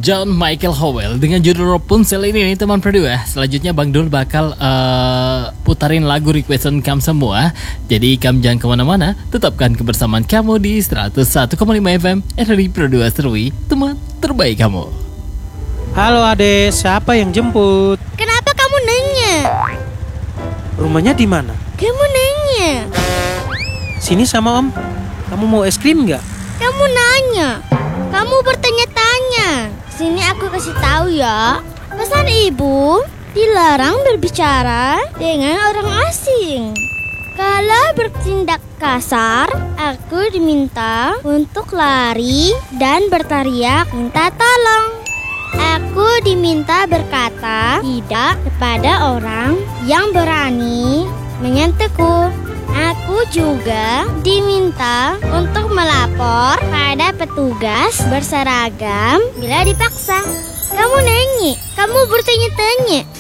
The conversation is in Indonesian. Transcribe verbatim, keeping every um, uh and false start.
John Michael Howell dengan judul Rapunzel ini nih teman berdua. Selanjutnya Bang Dul bakal uh, putarin lagu requestan kamu semua. Jadi kamu jangan kemana-mana, tetapkan kebersamaan kamu di seratus satu koma lima F M R R I Produa Serui, teman terbaik kamu. Halo Ade, siapa yang jemput? Kenapa kamu nanya? Rumahnya di mana? Kamu nanya. Sini sama Om. Kamu mau es krim nggak? Kamu nanya. Kamu bertanya-tanya. Sini aku kasih tahu ya. Pesan ibu, dilarang berbicara dengan orang asing. Kalau bertindak kasar, aku diminta untuk lari dan berteriak minta tolong. Aku diminta berkata tidak kepada orang yang berani menyentuhku. Aku juga diminta untuk melapor pada petugas berseragam bila dipaksa. Kamu nanya, kamu bertanya-tanya.